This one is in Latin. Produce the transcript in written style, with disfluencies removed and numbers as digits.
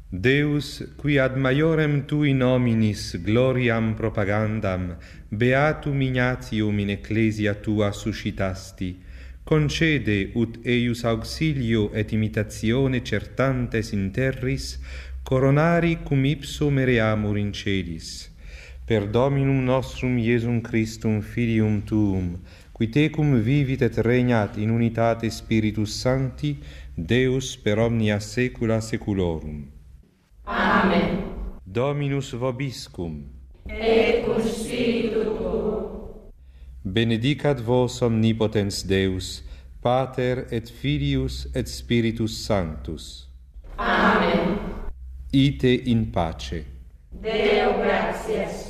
Deus, qui ad maiorem tui nominis gloriam propagandam, beatum Ignatium in ecclesia tua suscitasti, concede ut eius auxilio et imitatione certantes in terris, coronari cum ipso mereamur in celis. Per Dominum nostrum Iesum Christum Filium Tuum, qui tecum vivit et regnat in unitate Spiritus Sancti, Deus per omnia saecula saeculorum. Amen. Dominus vobiscum. Et cum spiritu tuo. Benedicat vos omnipotens Deus, Pater et Filius et Spiritus Sanctus. Amen. Ite in pace. Deo gratias.